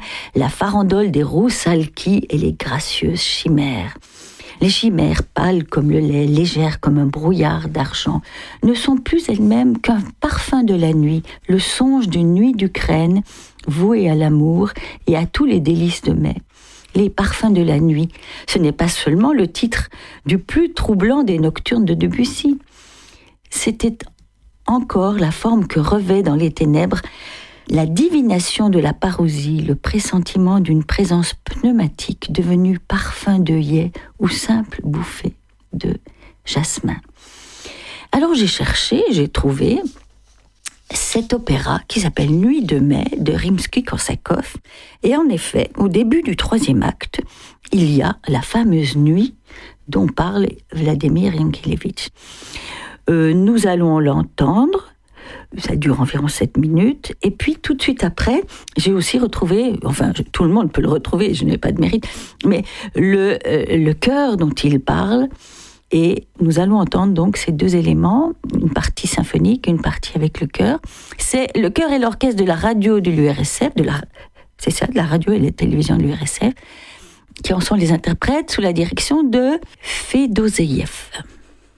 la farandole des roussalki et les gracieuses chimères. Les chimères, pâles comme le lait, légères comme un brouillard d'argent, ne sont plus elles-mêmes qu'un parfum de la nuit, le songe d'une nuit d'Ukraine, vouée à l'amour et à tous les délices de mai. Les parfums de la nuit, ce n'est pas seulement le titre du plus troublant des nocturnes de Debussy. C'était encore la forme que revêt dans les ténèbres la divination de la parousie, le pressentiment d'une présence pneumatique devenue parfum d'œillet ou simple bouffée de jasmin. Alors j'ai cherché, j'ai trouvé cet opéra qui s'appelle Nuit de mai de Rimsky-Korsakov. Et en effet, au début du 3e acte, il y a la fameuse nuit dont parle Vladimir Yankelevitch. Nous allons l'entendre. Ça dure environ 7 minutes. Et puis, tout de suite après, j'ai aussi retrouvé, enfin, tout le monde peut le retrouver, je n'ai pas de mérite, mais le chœur dont il parle. Et nous allons entendre donc ces deux éléments, une partie symphonique, une partie avec le chœur. C'est le chœur et l'orchestre de la radio de l'URSF, de la radio et la télévision de l'URSF, qui en sont les interprètes sous la direction de Fedoseïev.